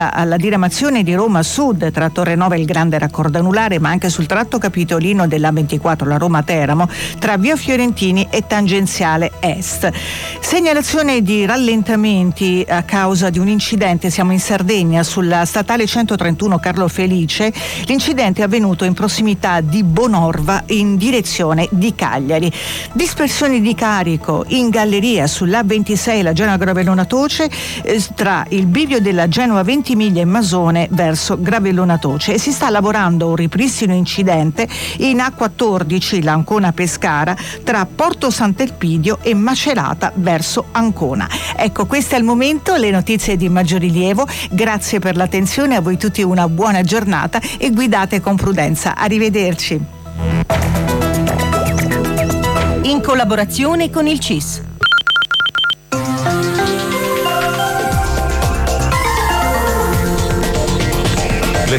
alla diramazione di Roma Sud tra Torrenova e il Grande Raccordo Anulare, ma anche sul tratto capitolino della 24, la Roma-Teramo, tra Via Fiorentini e Tangenziale Est. Segnalazione di rallentamenti a causa di un incidente. Siamo in Sardegna, sulla statale 131 Carlo Felice. L'incidente è avvenuto in prossimità di Bonorva in direzione di Cagliari. Dispersioni di carico in galleria sulla 26, la Genova Gravellona Toce, tra il bivio della Genova Ventimiglia e Masone verso Gravellona Toce, e si sta lavorando un ripristino incidente in A14, l'Ancona Pescara, tra Porto Sant'Elpidio e Macerata verso Ancona. Ecco, questo è il momento, le notizie di maggior rilievo. Grazie per l'attenzione, a voi tutti una buona giornata e guidate con prudenza. Arrivederci. In collaborazione con il CIS. Le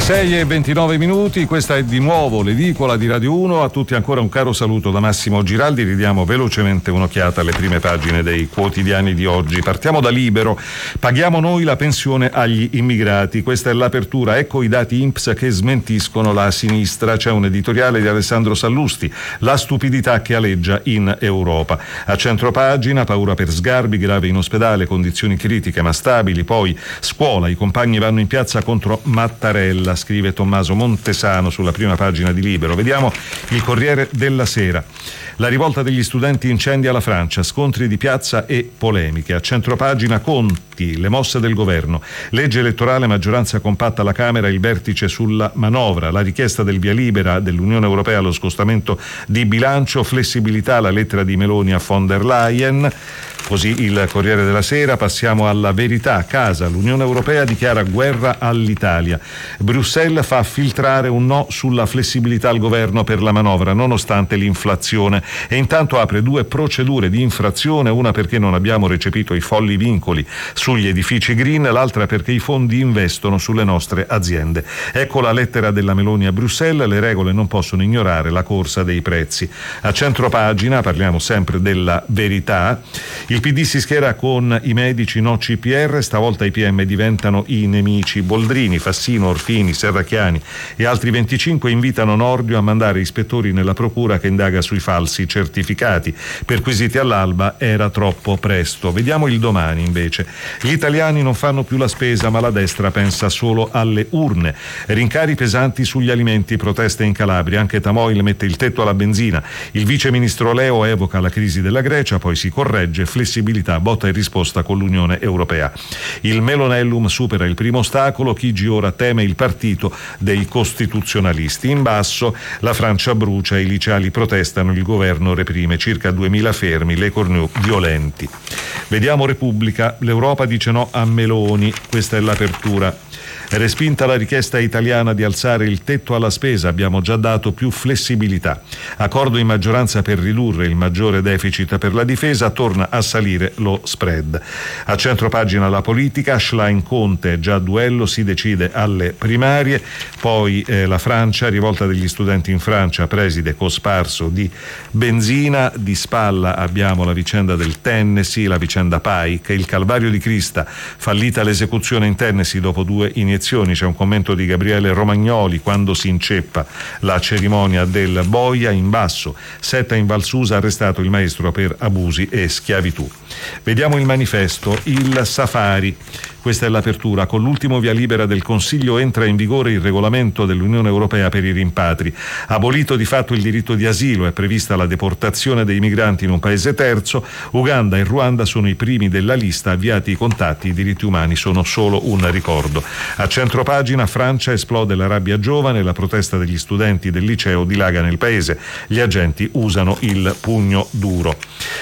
6:29, questa è di nuovo l'edicola di Radio 1. A tutti ancora un caro saluto da Massimo Giraldi. Ridiamo velocemente un'occhiata alle prime pagine dei quotidiani di oggi. Partiamo da Libero. Paghiamo noi la pensione agli immigrati. Questa è l'apertura. Ecco i dati INPS che smentiscono la sinistra. C'è un editoriale di Alessandro Sallusti. La stupidità che aleggia in Europa. A centropagina, paura per Sgarbi, grave in ospedale, condizioni critiche ma stabili. Poi scuola, i compagni vanno in piazza contro Mattarella, scrive Tommaso Montesano sulla prima pagina di Libero. Vediamo il Corriere della Sera. La rivolta degli studenti incendia la Francia, scontri di piazza e polemiche. A centropagina Conti, le mosse del governo. Legge elettorale, maggioranza compatta alla Camera, il vertice sulla manovra, la richiesta del via libera dell'Unione Europea allo scostamento di bilancio, flessibilità, la lettera di Meloni a von der Leyen. Così il Corriere della Sera. Passiamo alla Verità. Casa, l'Unione Europea dichiara guerra all'Italia. Bruxelles fa filtrare un no sulla flessibilità al governo per la manovra, nonostante l'inflazione. E intanto apre 2 procedure di infrazione, una perché non abbiamo recepito i folli vincoli sugli edifici green, l'altra perché i fondi investono sulle nostre aziende. Ecco la lettera della Meloni a Bruxelles. Le regole non possono ignorare la corsa dei prezzi. A centropagina, parliamo sempre della Verità. Il PD si schiera con i medici no CPR, stavolta i PM diventano i nemici. Boldrini, Fassino, Orfini, Serracchiani e altri 25 invitano Nordio a mandare ispettori nella procura che indaga sui falsi certificati. Perquisiti all'alba, era troppo presto. Vediamo il Domani invece. Gli italiani non fanno più la spesa, ma la destra pensa solo alle urne. Rincari pesanti sugli alimenti, proteste in Calabria, anche Tamoil mette il tetto alla benzina. Il vice ministro Leo evoca la crisi della Grecia, poi si corregge, flessibilità, botta e risposta con l'Unione Europea. Il Melonellum supera il primo ostacolo, Chigi ora teme il partito dei costituzionalisti. In basso, la Francia brucia, i liceali protestano, il governo reprime, circa 2000 fermi, le cornu violenti. Vediamo Repubblica, l'Europa dice no a Meloni, questa è l'apertura. Respinta la richiesta italiana di alzare il tetto alla spesa, abbiamo già dato più flessibilità. Accordo in maggioranza per ridurre il maggiore deficit per la difesa, torna a salire lo spread. A centropagina la politica, Schlein-Conte, già duello, si decide alle primarie. Poi la Francia, rivolta degli studenti in Francia, preside cosparso di benzina. Di spalla abbiamo la vicenda del Tennessee, la vicenda Pike, il calvario di Crista, fallita l'esecuzione in Tennessee dopo 2 iniezioni. C'è un commento di Gabriele Romagnoli quando si inceppa la cerimonia del boia. In basso, setta in Valsusa, arrestato il maestro per abusi e schiavitù. Vediamo il Manifesto, il Safari. Questa è l'apertura. Con l'ultimo via libera del Consiglio entra in vigore il regolamento dell'Unione Europea per i rimpatri. Abolito di fatto il diritto di asilo, è prevista la deportazione dei migranti in un paese terzo. Uganda e Ruanda sono i primi della lista, avviati i contatti, i diritti umani sono solo un ricordo. A centropagina, Francia, esplode la rabbia giovane, la protesta degli studenti del liceo dilaga nel paese, gli agenti usano il pugno duro.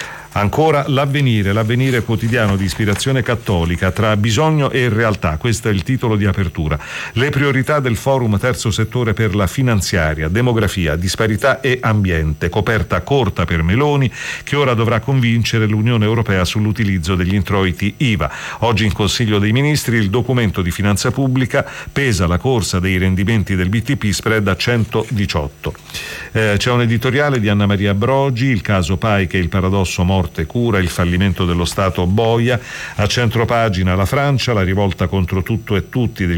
Ancora l'avvenire quotidiano di ispirazione cattolica, tra bisogno e realtà, questo è il titolo di apertura. Le priorità del forum terzo settore per la finanziaria, demografia, disparità e ambiente, coperta corta per Meloni, che ora dovrà convincere l'Unione Europea sull'utilizzo degli introiti IVA. Oggi in Consiglio dei Ministri il documento di finanza pubblica, pesa la corsa dei rendimenti del BTP, spread a 118. C'è un editoriale di Anna Maria Brogi, il caso Pike e il paradosso morte cura, il fallimento dello Stato boia. A centropagina la Francia, la rivolta contro tutto e tutti degli